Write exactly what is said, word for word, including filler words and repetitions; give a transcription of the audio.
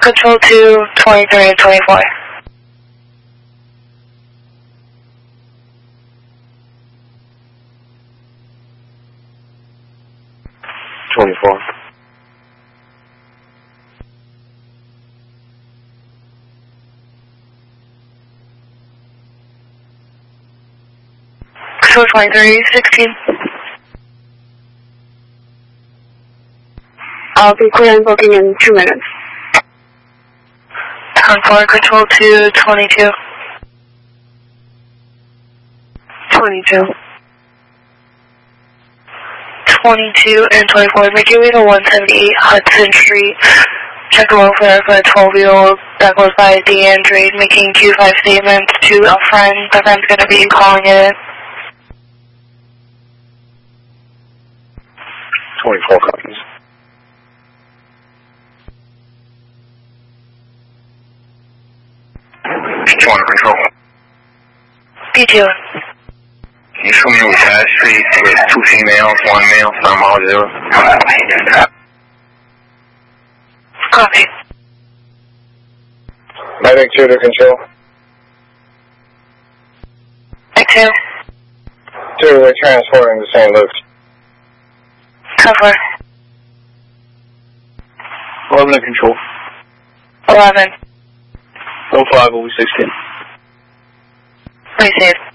Control two, twenty-three and twenty-four. twenty-four. Control twenty-three, sixteen. I'll be clearing booking in two minutes. Control Control two, twenty-two. twenty-two. twenty-two and twenty-four. Make your way to one seventy-eight Hudson Street. Check the welfare for a twelve-year-old that goes by DeAndre, making Q five statements to a friend. The friend's going to be calling it in. twenty-four copies. Two under control. B two. Can you show me with Cash Street with two females, one male, some all zero? Copy. Medic two to control. Medic two. Two, we're transporting to Saint Luke's. Cover. eleven to control. eleven. oh five, oh sixteen. Receive.